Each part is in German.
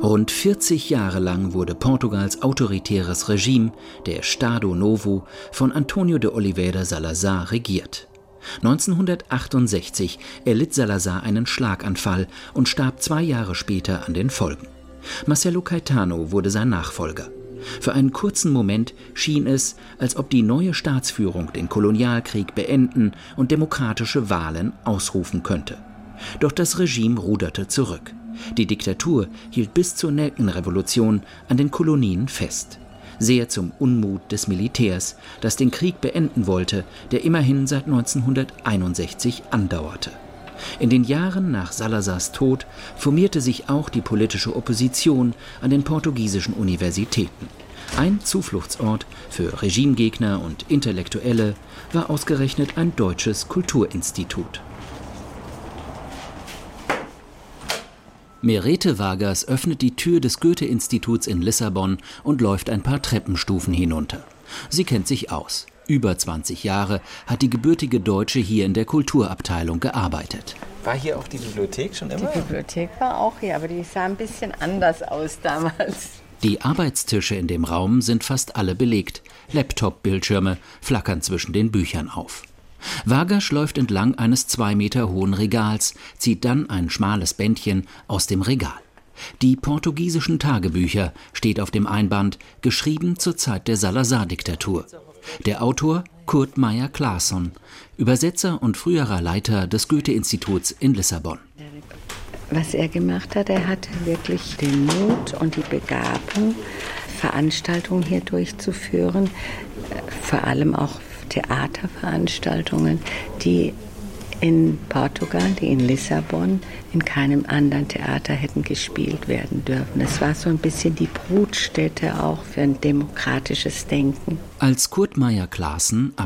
Rund 40 Jahre lang wurde Portugals autoritäres Regime, der Estado Novo, von António de Oliveira Salazar regiert. 1968 erlitt Salazar einen Schlaganfall und starb 2 Jahre später an den Folgen. Marcelo Caetano wurde sein Nachfolger. Für einen kurzen Moment schien es, als ob die neue Staatsführung den Kolonialkrieg beenden und demokratische Wahlen ausrufen könnte. Doch das Regime ruderte zurück. Die Diktatur hielt bis zur Nelkenrevolution an den Kolonien fest. Sehr zum Unmut des Militärs, das den Krieg beenden wollte, der immerhin seit 1961 andauerte. In den Jahren nach Salazars Tod formierte sich auch die politische Opposition an den portugiesischen Universitäten. Ein Zufluchtsort für Regimegegner und Intellektuelle war ausgerechnet ein deutsches Kulturinstitut. Merete Vargas öffnet die Tür des Goethe-Instituts in Lissabon und läuft ein paar Treppenstufen hinunter. Sie kennt sich aus. Über 20 Jahre hat die gebürtige Deutsche hier in der Kulturabteilung gearbeitet. War hier auch die Bibliothek schon immer? Die Bibliothek war auch hier, aber die sah ein bisschen anders aus damals. Die Arbeitstische in dem Raum sind fast alle belegt. Laptop-Bildschirme flackern zwischen den Büchern auf. Vargas läuft entlang eines 2 Meter hohen Regals, zieht dann ein schmales Bändchen aus dem Regal. Die portugiesischen Tagebücher steht auf dem Einband, geschrieben zur Zeit der Salazar-Diktatur. Der Autor Kurt Meyer-Claesson, Übersetzer und früherer Leiter des Goethe-Instituts in Lissabon. Was er gemacht hat, er hatte wirklich den Mut und die Begabung, Veranstaltungen hier durchzuführen, vor allem auch Theaterveranstaltungen, die in Portugal, die in Lissabon, in keinem anderen Theater hätten gespielt werden dürfen. Es war so ein bisschen die Brutstätte auch für ein demokratisches Denken. Als Kurt Meyer-Claesson ab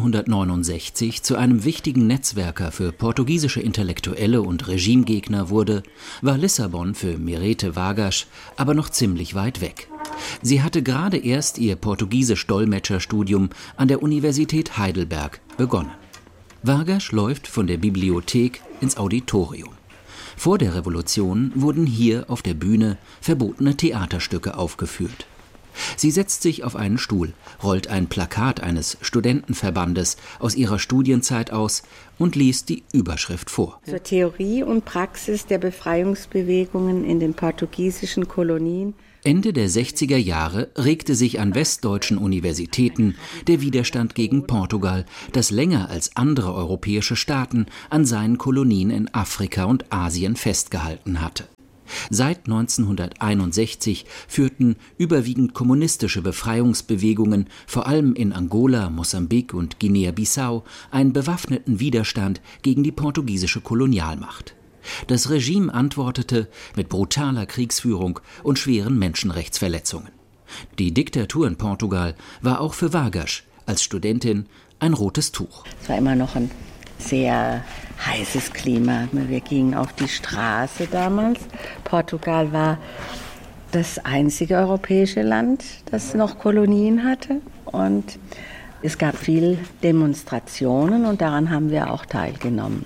1969 zu einem wichtigen Netzwerker für portugiesische Intellektuelle und Regimegegner wurde, war Lissabon für Merete Vargas aber noch ziemlich weit weg. Sie hatte gerade erst ihr Portugiesisch-Dolmetscherstudium an der Universität Heidelberg begonnen. Vargas läuft von der Bibliothek ins Auditorium. Vor der Revolution wurden hier auf der Bühne verbotene Theaterstücke aufgeführt. Sie setzt sich auf einen Stuhl, rollt ein Plakat eines Studentenverbandes aus ihrer Studienzeit aus und liest die Überschrift vor. Zur Theorie und Praxis der Befreiungsbewegungen in den portugiesischen Kolonien. Ende der 60er Jahre regte sich an westdeutschen Universitäten der Widerstand gegen Portugal, das länger als andere europäische Staaten an seinen Kolonien in Afrika und Asien festgehalten hatte. Seit 1961 führten überwiegend kommunistische Befreiungsbewegungen, vor allem in Angola, Mosambik und Guinea-Bissau, einen bewaffneten Widerstand gegen die portugiesische Kolonialmacht. Das Regime antwortete mit brutaler Kriegsführung und schweren Menschenrechtsverletzungen. Die Diktatur in Portugal war auch für Vargas als Studentin ein rotes Tuch. Es war immer noch ein sehr heißes Klima. Wir gingen auf die Straße damals. Portugal war das einzige europäische Land, das noch Kolonien hatte. Und es gab viele Demonstrationen und daran haben wir auch teilgenommen.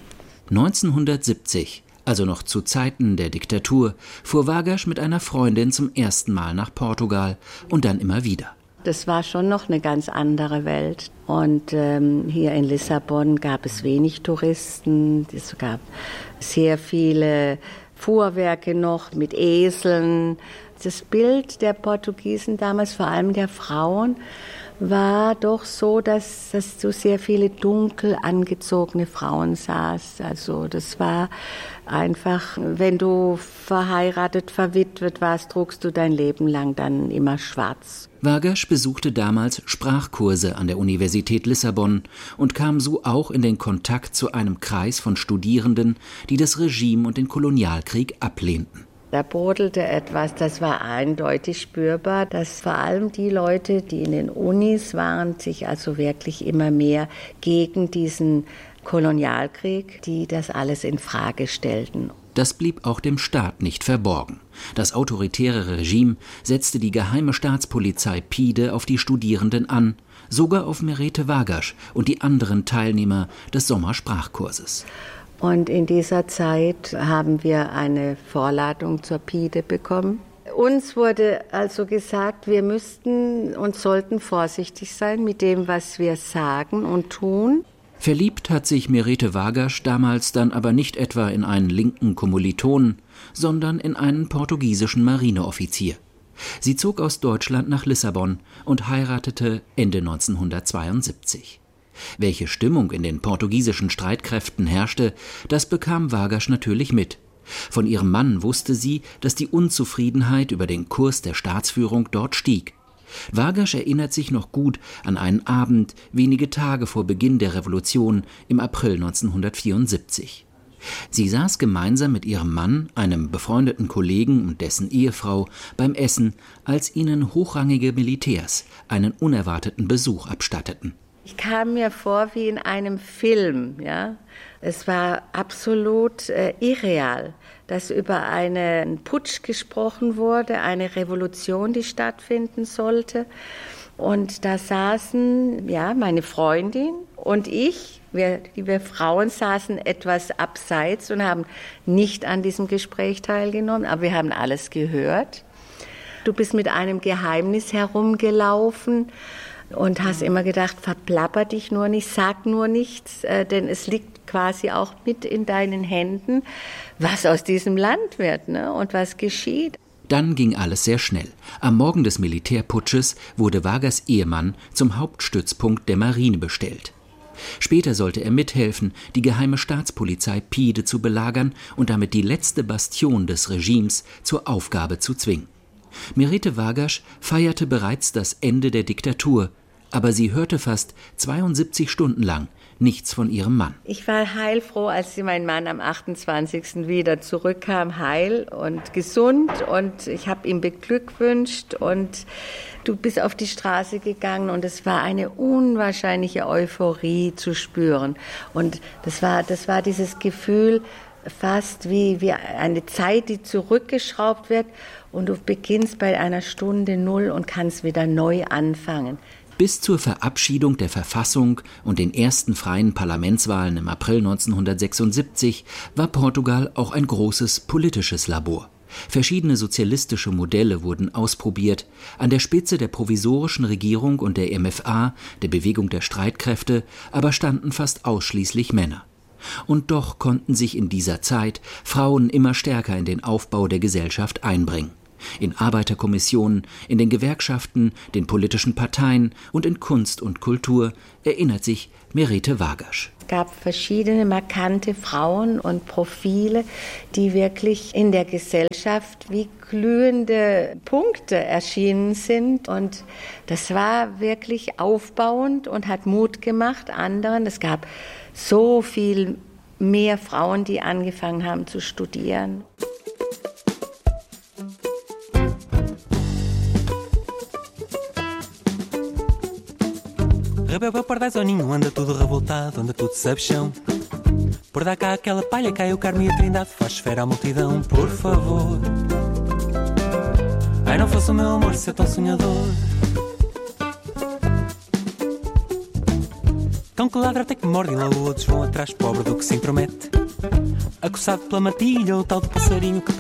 1970, also noch zu Zeiten der Diktatur, fuhr Vargas mit einer Freundin zum ersten Mal nach Portugal und dann immer wieder. Das war schon noch eine ganz andere Welt. Und hier in Lissabon gab es wenig Touristen. Es gab sehr viele Fuhrwerke noch mit Eseln. Das Bild der Portugiesen damals, vor allem der Frauen, war doch so, dass du sehr viele dunkel angezogene Frauen sahst. Also das war einfach, wenn du verheiratet, verwitwet warst, trugst du dein Leben lang dann immer schwarz. Vargas besuchte damals Sprachkurse an der Universität Lissabon und kam so auch in den Kontakt zu einem Kreis von Studierenden, die das Regime und den Kolonialkrieg ablehnten. Da brodelte etwas, das war eindeutig spürbar, dass vor allem die Leute, die in den Unis waren, sich also wirklich immer mehr gegen diesen Kolonialkrieg, die das alles in Frage stellten. Das blieb auch dem Staat nicht verborgen. Das autoritäre Regime setzte die geheime Staatspolizei PIDE auf die Studierenden an, sogar auf Merete Vargas und die anderen Teilnehmer des Sommersprachkurses. Und in dieser Zeit haben wir eine Vorladung zur PIDE bekommen. Uns wurde also gesagt, wir müssten und sollten vorsichtig sein mit dem, was wir sagen und tun. Verliebt hat sich Merete Vargas damals dann aber nicht etwa in einen linken Kommilitonen, sondern in einen portugiesischen Marineoffizier. Sie zog aus Deutschland nach Lissabon und heiratete Ende 1972. Welche Stimmung in den portugiesischen Streitkräften herrschte, das bekam Vargas natürlich mit. Von ihrem Mann wusste sie, dass die Unzufriedenheit über den Kurs der Staatsführung dort stieg. Vargas erinnert sich noch gut an einen Abend wenige Tage vor Beginn der Revolution im April 1974. Sie saß gemeinsam mit ihrem Mann, einem befreundeten Kollegen und dessen Ehefrau beim Essen, als ihnen hochrangige Militärs einen unerwarteten Besuch abstatteten. Ich kam mir vor wie in einem Film, ja. Es war absolut irreal, dass über einen Putsch gesprochen wurde, eine Revolution, die stattfinden sollte. Und da saßen, ja, meine Freundin und ich, wir Frauen saßen etwas abseits und haben nicht an diesem Gespräch teilgenommen, aber wir haben alles gehört. Du bist mit einem Geheimnis herumgelaufen und hast immer gedacht, verplapper dich nur nicht, sag nur nichts, denn es liegt quasi auch mit in deinen Händen, was aus diesem Land wird, ne, und was geschieht. Dann ging alles sehr schnell. Am Morgen des Militärputsches wurde Vargas' Ehemann zum Hauptstützpunkt der Marine bestellt. Später sollte er mithelfen, die geheime Staatspolizei Pide zu belagern und damit die letzte Bastion des Regimes zur Aufgabe zu zwingen. Merete Vargas feierte bereits das Ende der Diktatur, aber sie hörte fast 72 Stunden lang nichts von ihrem Mann. Ich war heilfroh, als mein Mann am 28. wieder zurückkam, heil und gesund, und ich habe ihm beglückwünscht und du bist auf die Straße gegangen und es war eine unwahrscheinliche Euphorie zu spüren. Und das war dieses Gefühl, fast wie eine Zeit, die zurückgeschraubt wird und du beginnst bei einer Stunde Null und kannst wieder neu anfangen. Bis zur Verabschiedung der Verfassung und den ersten freien Parlamentswahlen im April 1976 war Portugal auch ein großes politisches Labor. Verschiedene sozialistische Modelle wurden ausprobiert. An der Spitze der provisorischen Regierung und der MFA, der Bewegung der Streitkräfte, aber standen fast ausschließlich Männer. Und doch konnten sich in dieser Zeit Frauen immer stärker in den Aufbau der Gesellschaft einbringen. In Arbeiterkommissionen, in den Gewerkschaften, den politischen Parteien und in Kunst und Kultur, erinnert sich Merete Vargas. Es gab verschiedene markante Frauen und Profile, die wirklich in der Gesellschaft wie glühende Punkte erschienen sind. Und das war wirklich aufbauend und hat Mut gemacht anderen. Es gab so viel mehr Frauen, die angefangen haben zu studieren. Rebelde pardais ao ninho, anda tudo revoltado, anda tudo sabichão. Por dar cá aquela palha, cai o Carmo e a Trindade, faz esfera à multidão, por favor. Ai, não fosse o meu amor ser tão sonhador. Cão que ladra até que morde e lá outros vão atrás, pobre do que se intromete. Acossado pela matilha, o tal do passarinho que